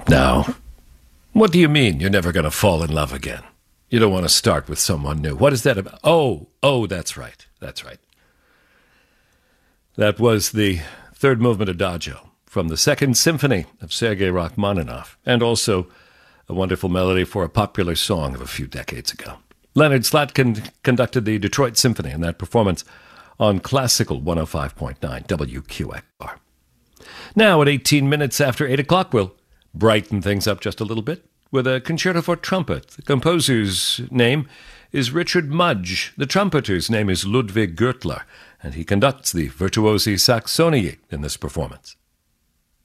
Now, what do you mean you're never going to fall in love again? You don't want to start with someone new. What is that about? Oh, that's right. That's right. That was the third movement Adagio from the Second Symphony of Sergei Rachmaninoff, and also a wonderful melody for a popular song of a few decades ago. Leonard Slatkin conducted the Detroit Symphony in that performance on Classical 105.9 WQXR. Now, at 18 minutes after 8 o'clock, we'll brighten things up just a little bit with a concerto for trumpet. The composer's name is Richard Mudge. The trumpeter's name is Ludwig Gürtler, and he conducts the Virtuosi Saxonii in this performance.